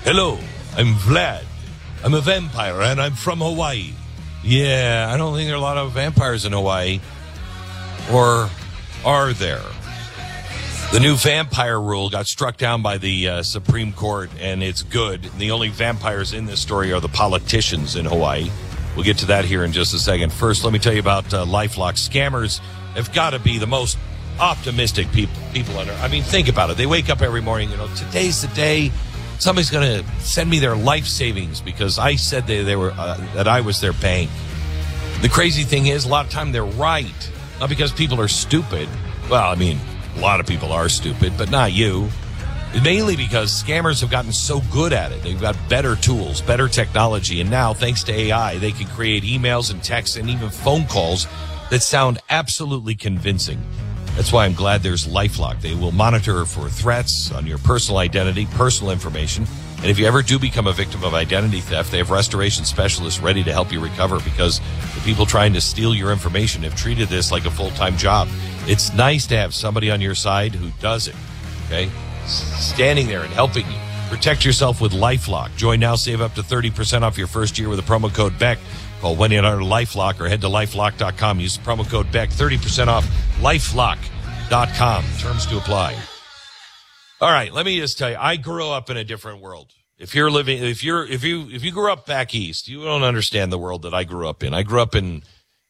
Hello, I'm Vlad. I'm a vampire, and I'm from Hawaii. Yeah, I don't think there are a lot of vampires in Hawaii. Or are there? The new vampire rule got struck down by the Supreme Court, and it's good. The only vampires in this story are the politicians in Hawaii. We'll get to that here in just a second. First, let me tell you about LifeLock. Scammers have got to be the most optimistic people on earth. I mean, think about it. They wake up every morning, today's the day somebody's going to send me their life savings because I said they were that I was their bank. The crazy thing is, a lot of time they're right. Not because people are stupid. Well, I mean, a lot of people are stupid, but not you. Mainly because scammers have gotten so good at it. They've got better tools, better technology, and now, thanks to AI, they can create emails and texts and even phone calls that sound absolutely convincing. That's why I'm glad there's LifeLock. They will monitor for threats on your personal identity, personal information. And if you ever do become a victim of identity theft, they have restoration specialists ready to help you recover because the people trying to steal your information have treated this like a full-time job. It's nice to have somebody on your side who does it, okay? Standing there and helping you. Protect yourself with LifeLock. Join now, save up to 30% off your first year with the promo code BECK. Call 1-800-LifeLock or head to LifeLock.com. Use the promo code BECK. 30% off LifeLock.com. Terms to apply. All right, let me just tell you, I grew up in a different world. If you grew up back east, you don't understand the world that I grew up in. I grew up in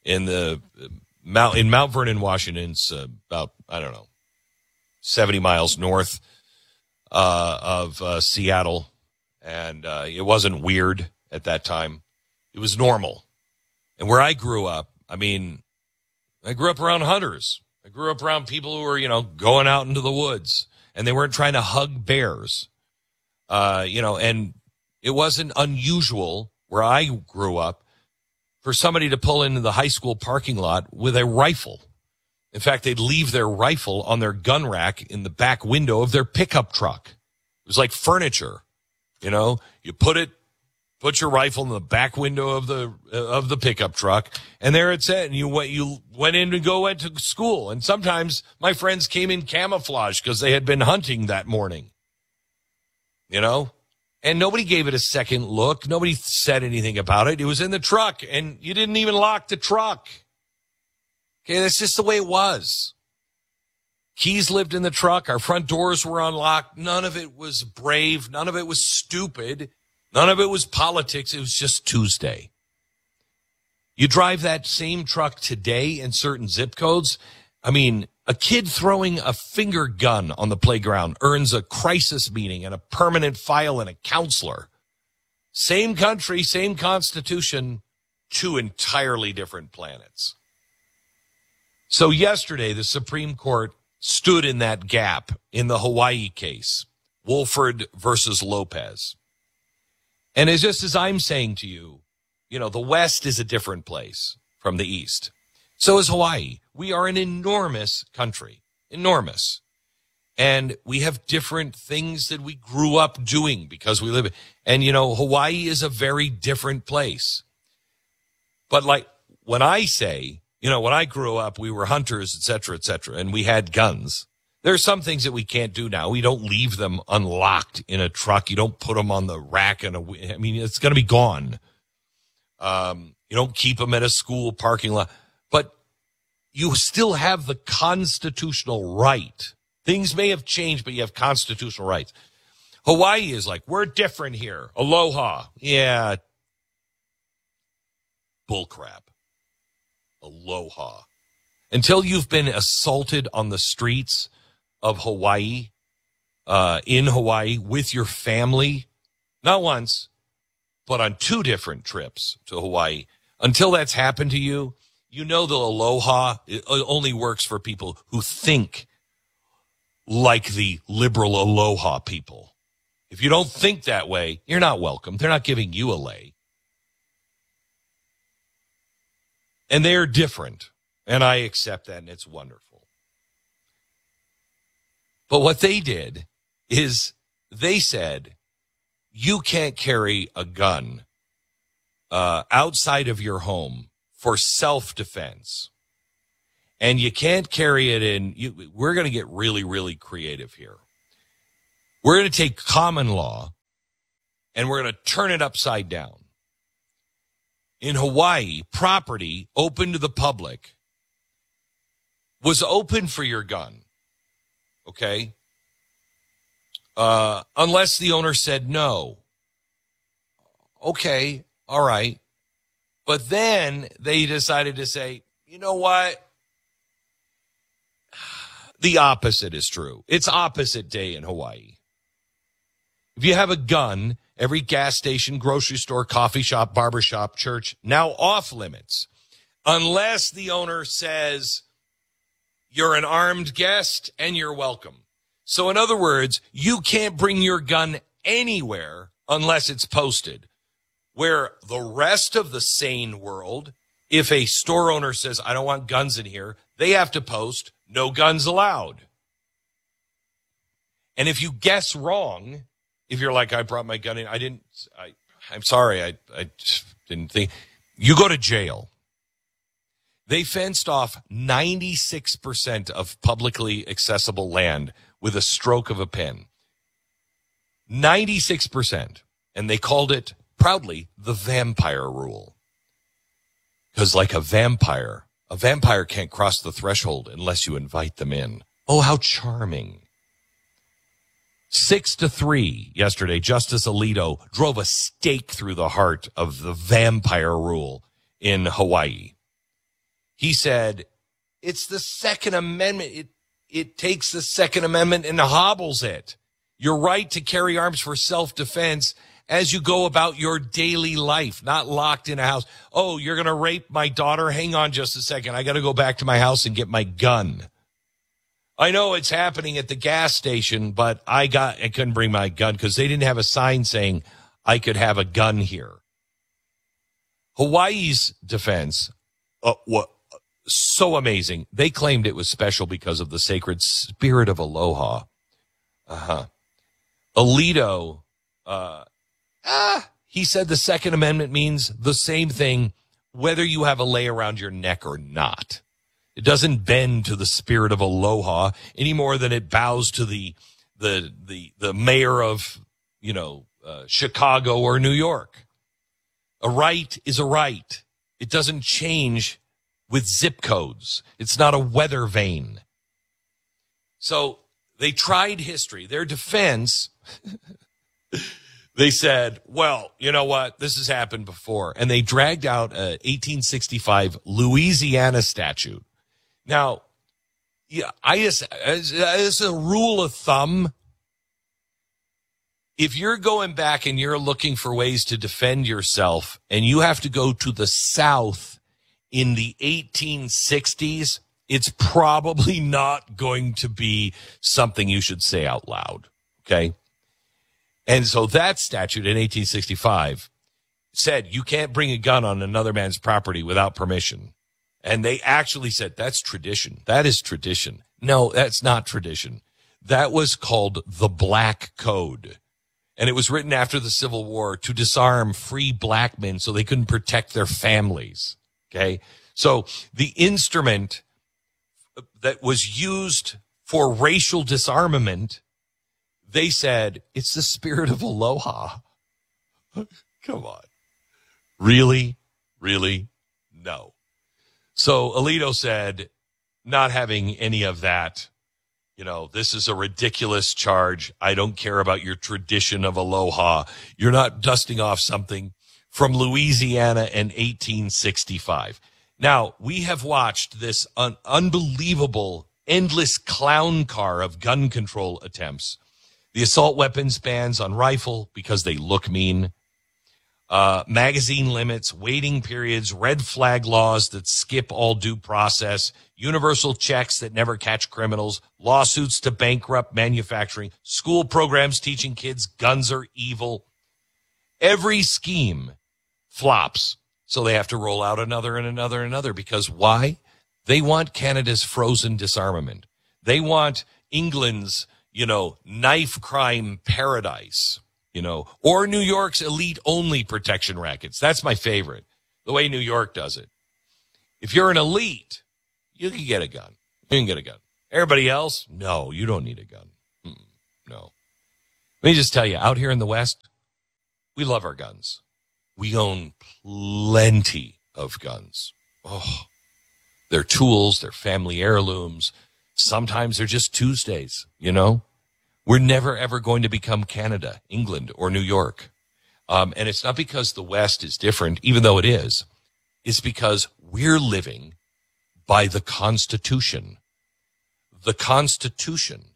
Mount Vernon, Washington. It's about, 70 miles north of Seattle, and it wasn't weird at that time. It was normal. And where I grew up, I grew up around hunters. I grew up around people who were, going out into the woods, and they weren't trying to hug bears. And it wasn't unusual where I grew up for somebody to pull into the high school parking lot with a rifle. In fact, they'd leave their rifle on their gun rack in the back window of their pickup truck. It was like furniture. You put your rifle in the back window of the pickup truck, and there it said, and you went to school. And sometimes my friends came in camouflage because they had been hunting that morning. And nobody gave it a second look. Nobody said anything about it. It was in the truck, and you didn't even lock the truck. Okay, that's just the way it was. Keys lived in the truck. Our front doors were unlocked. None of it was brave. None of it was stupid. None of it was politics. It was just Tuesday. You drive that same truck today in certain zip codes. A kid throwing a finger gun on the playground earns a crisis meeting and a permanent file and a counselor. Same country, same constitution, two entirely different planets. So yesterday, the Supreme Court stood in that gap in the Hawaii case, Wolford versus Lopez. And it's just as I'm saying to you, the West is a different place from the East. So is Hawaii. We are an enormous country, enormous. And we have different things that we grew up doing because we live in. And, Hawaii is a very different place. But like when I say, when I grew up, we were hunters, et cetera, and we had guns. There are some things that we can't do now. We don't leave them unlocked in a truck. You don't put them on the rack. It's going to be gone. You don't keep them at a school parking lot. But you still have the constitutional right. Things may have changed, but you have constitutional rights. Hawaii is like, we're different here. Aloha. Yeah. Bullcrap. Aloha. Until you've been assaulted on the streets of Hawaii, in Hawaii with your family, not once, but on 2 different trips to Hawaii. Until that's happened to you, the aloha only works for people who think like the liberal aloha people. If you don't think that way, you're not welcome. They're not giving you a lei. And they're different. And I accept that, and it's wonderful. But what they did is they said, you can't carry a gun outside of your home for self-defense. And you can't carry it in. We're going to get really, really creative here. We're going to take common law and we're going to turn it upside down. In Hawaii, property open to the public was open for your gun, okay? Unless the owner said no. Okay, all right. But then they decided to say, you know what? The opposite is true. It's opposite day in Hawaii. If you have a gun, every gas station, grocery store, coffee shop, barber shop, church, now off limits. Unless the owner says, you're an armed guest and you're welcome. So in other words, you can't bring your gun anywhere unless it's posted. Where the rest of the sane world, if a store owner says, I don't want guns in here, they have to post, no guns allowed. And if you guess wrong, if you're like, I brought my gun in, I'm sorry, I didn't think, you go to jail. They fenced off 96% of publicly accessible land with a stroke of a pen. 96%. And they called it, proudly, the vampire rule. Because like a vampire can't cross the threshold unless you invite them in. Oh, how charming. 6-3 yesterday, Justice Alito drove a stake through the heart of the vampire rule in Hawaii. He said, it's the Second Amendment. It takes the Second Amendment and hobbles it. Your right to carry arms for self-defense as you go about your daily life, not locked in a house. Oh, you're going to rape my daughter? Hang on just a second. I got to go back to my house and get my gun. I know it's happening at the gas station, but I couldn't bring my gun because they didn't have a sign saying I could have a gun here. Hawaii's defense, so amazing. They claimed it was special because of the sacred spirit of aloha. Alito, he said the Second Amendment means the same thing whether you have a lei around your neck or not. It doesn't bend to the spirit of aloha any more than it bows to the mayor of, Chicago or New York. A right is a right. It doesn't change with zip codes. It's not a weather vane. So they tried history. Their defense, they said, well, you know what? This has happened before. And they dragged out a 1865 Louisiana statute. Now, yeah, as a rule of thumb, if you're going back and you're looking for ways to defend yourself and you have to go to the South in the 1860s, it's probably not going to be something you should say out loud, okay? And so that statute in 1865 said you can't bring a gun on another man's property without permission. And they actually said, that's tradition. That is tradition. No, that's not tradition. That was called the Black Code. And it was written after the Civil War to disarm free black men so they couldn't protect their families. Okay? So the instrument that was used for racial disarmament, they said, it's the spirit of aloha. Come on. Really? Really? No. So Alito said, not having any of that, this is a ridiculous charge. I don't care about your tradition of aloha. You're not dusting off something from Louisiana in 1865. Now, we have watched this unbelievable, endless clown car of gun control attempts. The assault weapons bans on rifle because they look mean. Magazine limits, waiting periods, red flag laws that skip all due process, universal checks that never catch criminals, lawsuits to bankrupt manufacturing, school programs teaching kids guns are evil. Every scheme flops, so they have to roll out another and another and another. Because why? They want Canada's frozen disarmament. They want England's, knife crime paradise. Or New York's elite-only protection rackets. That's my favorite, the way New York does it. If you're an elite, you can get a gun. You can get a gun. Everybody else, no, you don't need a gun. No. Let me just tell you, out here in the West, We love our guns. We own plenty of guns. Oh, they're tools, they're family heirlooms. Sometimes they're just Tuesdays, you know? We're never, ever going to become Canada, England, or New York. And it's not because the West is different, even though it is. It's because we're living by the Constitution. The Constitution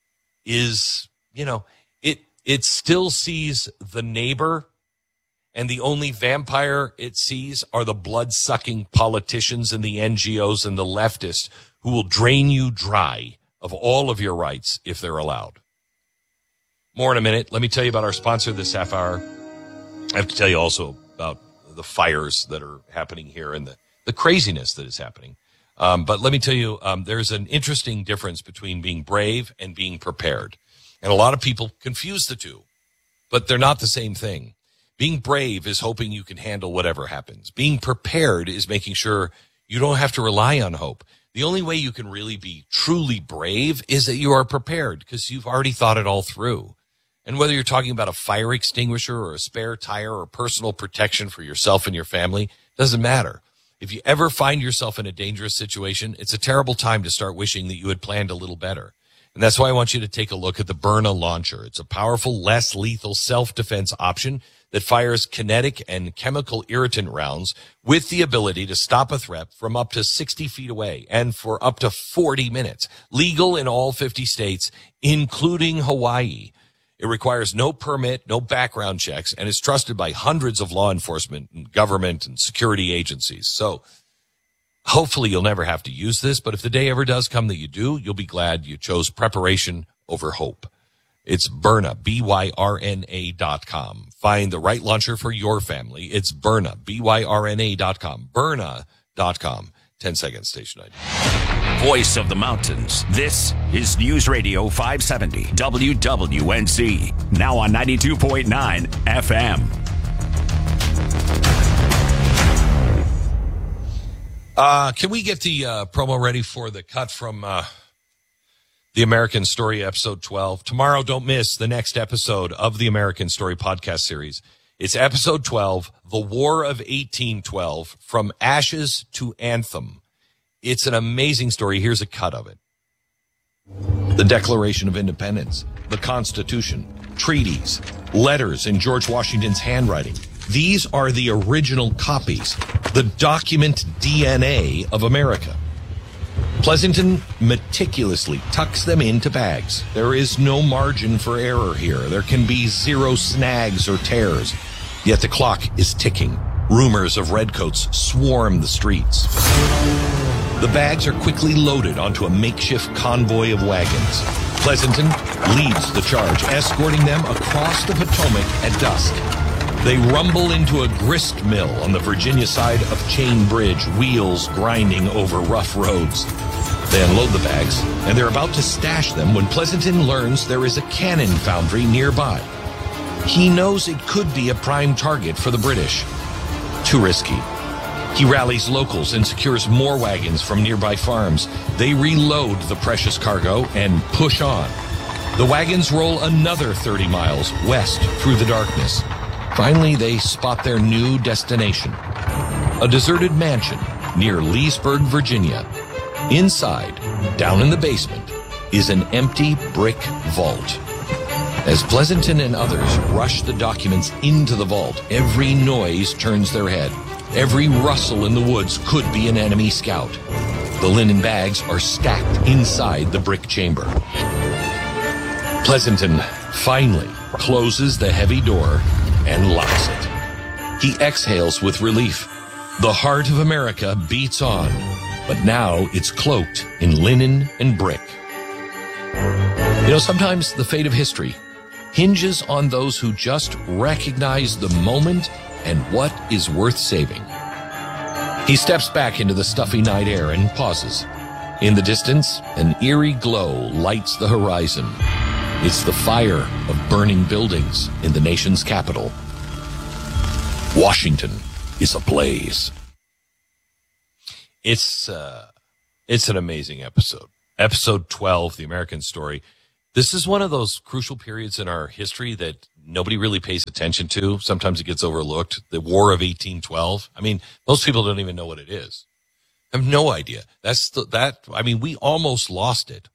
is, you know, it still sees the neighbor, and the only vampire it sees are the blood-sucking politicians and the NGOs and the leftists who will drain you dry of all of your rights if they're allowed. More in a minute. Let me tell you about our sponsor this half hour. I have to tell you also about the fires that are happening here and the craziness that is happening. But let me tell you, there's an interesting difference between being brave and being prepared. And a lot of people confuse the two, but they're not the same thing. Being brave is hoping you can handle whatever happens. Being prepared is making sure you don't have to rely on hope. The only way you can really be truly brave is that you are prepared because you've already thought it all through. And whether you're talking about a fire extinguisher or a spare tire or personal protection for yourself and your family, doesn't matter. If you ever find yourself in a dangerous situation, it's a terrible time to start wishing that you had planned a little better. And that's why I want you to take a look at the Byrna launcher. It's a powerful, less lethal self-defense option that fires kinetic and chemical irritant rounds with the ability to stop a threat from up to 60 feet away and for up to 40 minutes. Legal in all 50 states, including Hawaii. It requires no permit, no background checks, and is trusted by hundreds of law enforcement and government and security agencies. So hopefully you'll never have to use this, but if the day ever does come that you do, you'll be glad you chose preparation over hope. It's Byrna, BYRNA.com. Find the right launcher for your family. It's Byrna, BYRNA.com. Byrna.com. 10 seconds, station ID. Voice of the Mountains. This is News Radio 570 WWNC. Now on 92.9 FM. Can we get the promo ready for the cut from The American Story, episode 12? Tomorrow, don't miss the next episode of the American Story podcast series. It's episode 12, The War of 1812, From Ashes to Anthem. It's an amazing story. Here's a cut of it. The Declaration of Independence, the Constitution, treaties, letters in George Washington's handwriting. These are the original copies, the document DNA of America. Pleasanton meticulously tucks them into bags. There is no margin for error here. There can be zero snags or tears. Yet the clock is ticking. Rumors of redcoats swarm the streets. The bags are quickly loaded onto a makeshift convoy of wagons. Pleasanton leads the charge, escorting them across the Potomac at dusk. They rumble into a grist mill on the Virginia side of Chain Bridge, wheels grinding over rough roads. They unload the bags, and they're about to stash them when Pleasanton learns there is a cannon foundry nearby. He knows it could be a prime target for the British. Too risky. He rallies locals and secures more wagons from nearby farms. They reload the precious cargo and push on. The wagons roll another 30 miles west through the darkness. Finally, they spot their new destination, a deserted mansion near Leesburg, Virginia. Inside, down in the basement, is an empty brick vault. As Pleasanton and others rush the documents into the vault, every noise turns their head. Every rustle in the woods could be an enemy scout. The linen bags are stacked inside the brick chamber. Pleasanton finally closes the heavy door and locks it. He exhales with relief. The heart of America beats on, but now it's cloaked in linen and brick. You know, sometimes the fate of history hinges on those who just recognize the moment and what is worth saving. He steps back into the stuffy night air and pauses. In the distance, an eerie glow lights the horizon. It's the fire of burning buildings in the nation's capital. Washington is ablaze. It's an amazing episode. Episode 12, The American Story. This is one of those crucial periods in our history that nobody really pays attention to. Sometimes it gets overlooked. The War of 1812. I mean, most people don't even know what it is. I have no idea. We almost lost it.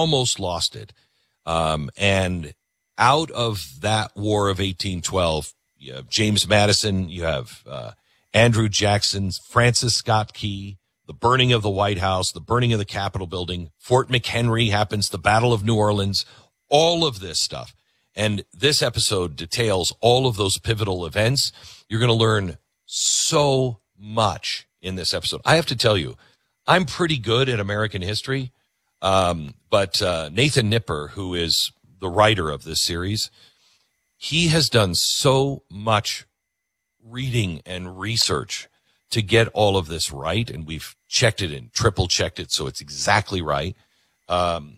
And out of that War of 1812, you have James Madison, you have Andrew Jackson, Francis Scott Key, the burning of the White House, the burning of the Capitol building, Fort McHenry happens, the Battle of New Orleans, all of this stuff. And this episode details all of those pivotal events. You're going to learn so much in this episode. I have to tell you, I'm pretty good at American history, but Nathan Nipper, who is the writer of this series, he has done so much reading and research to get all of this right, and we've checked it and triple checked it, so it's exactly right. And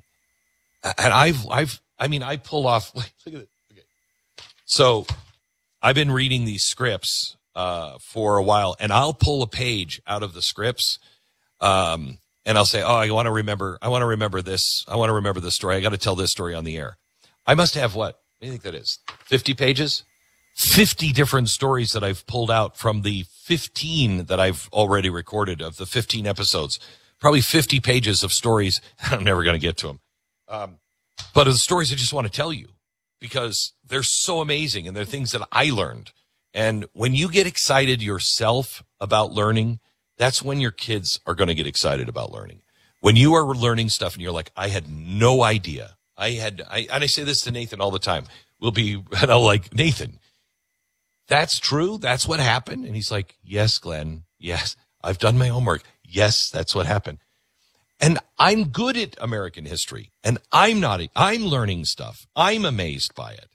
I pull off. Look at it. Okay. So I've been reading these scripts for a while, and I'll pull a page out of the scripts, and I'll say, "Oh, I want to remember this. I want to remember this story. I got to tell this story on the air." I must have what do you think that is? 50 pages? 50 different stories that I've pulled out from the 15 that I've already recorded of the 15 episodes. Probably 50 pages of stories. I'm never going to get to them. But of the stories I just want to tell you because they're so amazing and they're things that I learned. And when you get excited yourself about learning, that's when your kids are going to get excited about learning. When you are learning stuff and you're like, I had no idea. And I say this to Nathan all the time. And I'll like, Nathan, that's true? That's what happened? And he's like, yes, Glenn. Yes, I've done my homework. Yes, that's what happened. And I'm good at American history, and I'm learning stuff. I'm amazed by it.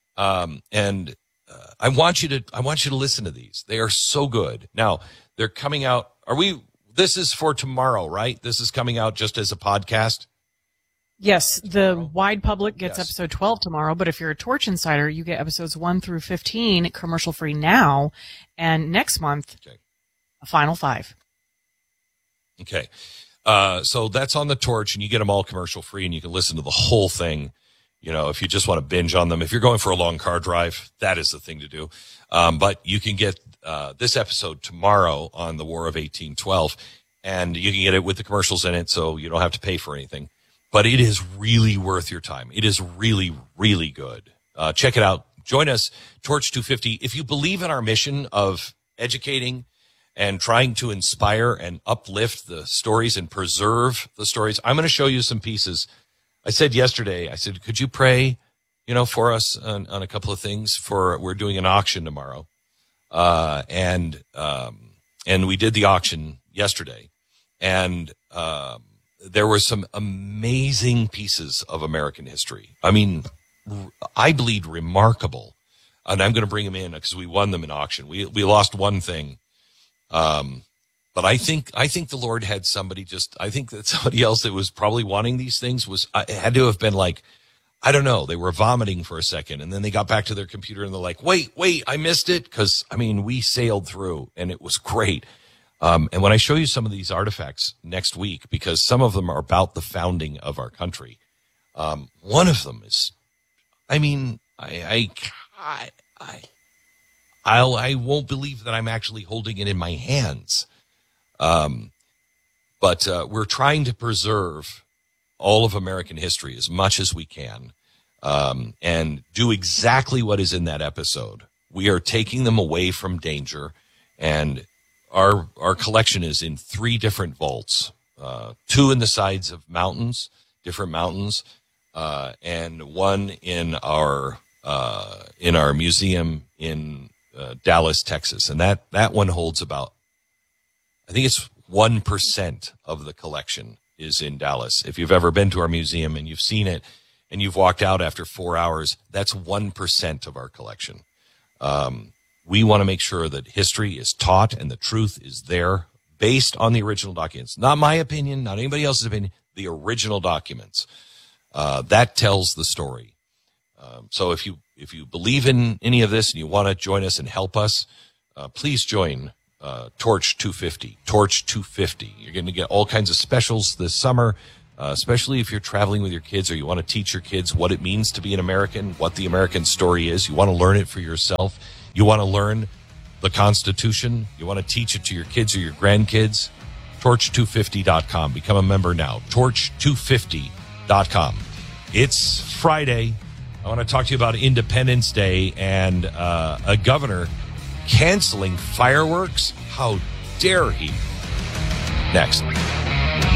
I want you to listen to these. They are so good. Now, they're coming out. This is for tomorrow, right? This is coming out just as a podcast? Yes, the wide public gets episode 12 tomorrow, but if you're a Torch Insider, you get episodes 1 through 15 commercial free now, and next month, a final 5. Okay. So that's on the Torch, and you get them all commercial free, and you can listen to the whole thing. You know, if you just want to binge on them, if you're going for a long car drive, that is the thing to do. But you can get this episode tomorrow on the War of 1812, and you can get it with the commercials in it, so you don't have to pay for anything. But it is really worth your time. It is really, really good. Check it out. Join us, Torch 250. If you believe in our mission of educating and trying to inspire and uplift the stories and preserve the stories, I'm going to show you some pieces. I said yesterday, could you pray, for us on a couple of things? We're doing an auction tomorrow. And we did the auction yesterday. And there were some amazing pieces of American history. I mean, I believe remarkable. And I'm going to bring them in because we won them in auction. We lost one thing. But I think the Lord had I think that somebody else that was probably wanting these things had to have been like, I don't know. They were vomiting for a second and then they got back to their computer and they're like, wait, I missed it. Cause we sailed through and it was great. And when I show you some of these artifacts next week, because some of them are about the founding of our country. One of them is, I won't believe that I'm actually holding it in my hands. But we're trying to preserve all of American history as much as we can, and do exactly what is in that episode. We are taking them away from danger, and our collection is in 3 different vaults, 2 in the sides of different mountains, and one in our museum in Dallas, Texas. And that one holds about, I think it's 1% of the collection is in Dallas. If you've ever been to our museum and you've seen it and you've walked out after 4 hours, that's 1% of our collection. We want to make sure that history is taught and the truth is there based on the original documents. Not my opinion, not anybody else's opinion, the original documents. That tells the story. So if you believe in any of this and you want to join us and help us, please join Torch 250. Torch 250. You're going to get all kinds of specials this summer. especially if you're traveling with your kids or you want to teach your kids what it means to be an American, what the American story is. You want to learn it for yourself. You want to learn the Constitution. You want to teach it to your kids or your grandkids. Torch250.com. Become a member now. Torch250.com. It's Friday. I want to talk to you about Independence Day and a governor canceling fireworks. How dare he? Next.